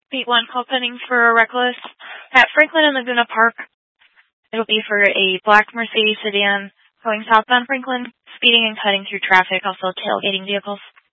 Beat 1 call pending for a reckless at Franklin and Laguna Park. It'll be for a black Mercedes sedan going southbound Franklin, speeding and cutting through traffic, also tailgating vehicles.